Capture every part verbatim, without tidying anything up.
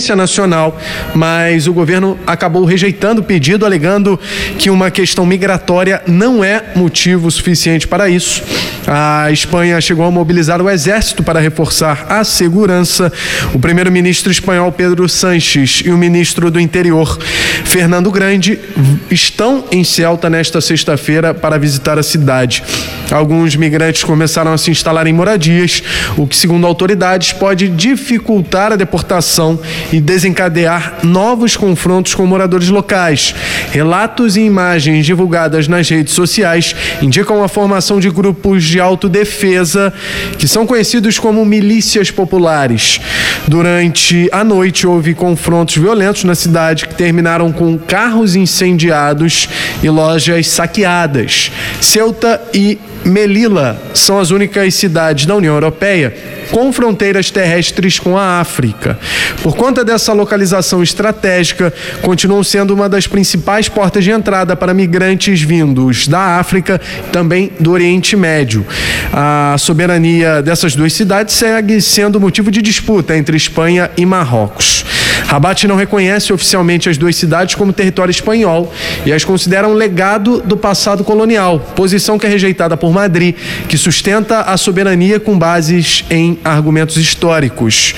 urgência nacional, mas o governo acabou rejeitando o pedido, alegando que uma questão migratória não é motivo suficiente para isso. A Espanha chegou a mobilizar o exército para reforçar a segurança. O primeiro-ministro espanhol Pedro Sánchez e o ministro do Interior Fernando Grande estão em Ceuta nesta sexta-feira para visitar a cidade. Alguns migrantes começaram a se instalar em moradias, o que, segundo autoridades, pode dificultar a deportação e desencadear novos confrontos com moradores locais. Relatos e imagens divulgadas nas redes sociais indicam a formação de grupos de autodefesa, que são conhecidos como milícias populares. Durante a noite, houve confrontos violentos na cidade que terminaram com carros incendiados e lojas saqueadas. Ceuta e Melilla são as únicas cidades da União Europeia com fronteiras terrestres com a África. Por conta dessa localização estratégica, continuam sendo uma das principais portas de entrada para migrantes vindos da África e também do Oriente Médio. A soberania dessas duas cidades segue sendo motivo de disputa entre Espanha e Marrocos. Rabat não reconhece oficialmente as duas cidades como território espanhol e as considera um legado do passado colonial, posição que é rejeitada por Madrid, que sustenta a soberania com bases em argumentos históricos.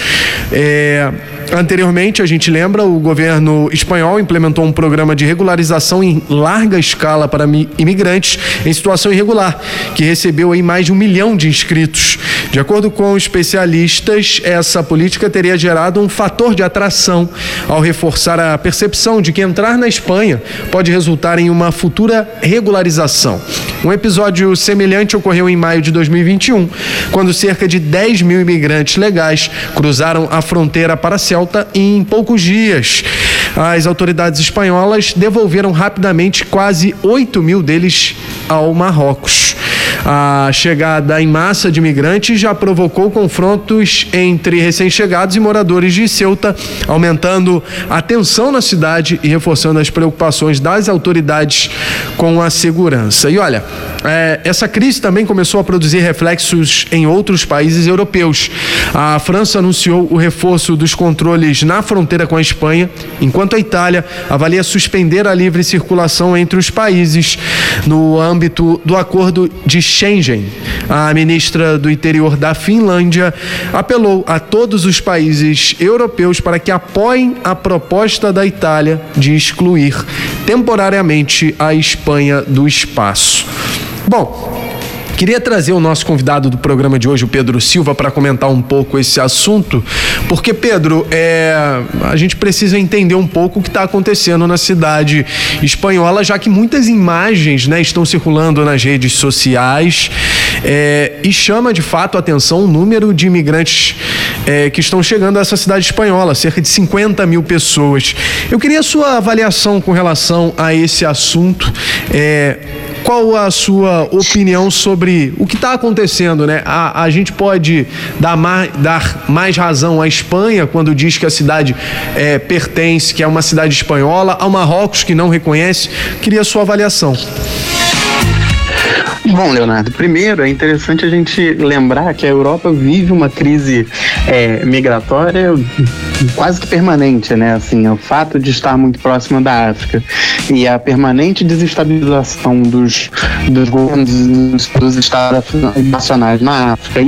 É... Anteriormente, a gente lembra, o governo espanhol implementou um programa de regularização em larga escala para imigrantes em situação irregular, que recebeu aí mais de um milhão de inscritos. De acordo com especialistas, essa política teria gerado um fator de atração ao reforçar a percepção de que entrar na Espanha pode resultar em uma futura regularização. Um episódio semelhante ocorreu em maio de dois mil e vinte e um, quando cerca de dez mil imigrantes legais cruzaram a fronteira para Ceuta em poucos dias. As autoridades espanholas devolveram rapidamente quase oito mil deles ao Marrocos. A chegada em massa de imigrantes já provocou confrontos entre recém-chegados e moradores de Ceuta, aumentando a tensão na cidade e reforçando as preocupações das autoridades com a segurança. E olha, é, essa crise também começou a produzir reflexos em outros países europeus. A França anunciou o reforço dos controles na fronteira com a Espanha, enquanto a Itália avalia suspender a livre circulação entre os países no âmbito do acordo de Schengen. A ministra do Interior da Finlândia apelou a todos os países europeus para que apoiem a proposta da Itália de excluir temporariamente a Espanha do espaço. Bom, queria trazer o nosso convidado do programa de hoje, o Pedro Silva, para comentar um pouco esse assunto, porque, Pedro, é, a gente precisa entender um pouco o que está acontecendo na cidade espanhola, já que muitas imagens, né, estão circulando nas redes sociais é, e chama de fato a atenção o número de imigrantes é, que estão chegando a essa cidade espanhola, cerca de cinquenta mil pessoas. Eu queria a sua avaliação com relação a esse assunto. É, qual a sua opinião sobre o que está acontecendo, né? A, a gente pode dar mais, dar mais razão à Espanha quando diz que a cidade é, pertence, que é uma cidade espanhola, ao Marrocos, que não reconhece. Queria a sua avaliação. Bom, Leonardo, primeiro é interessante a gente lembrar que a Europa vive uma crise é, migratória quase que permanente, né? Assim, o fato de estar muito próxima da África e a permanente desestabilização dos, dos governos dos estados nacionais na África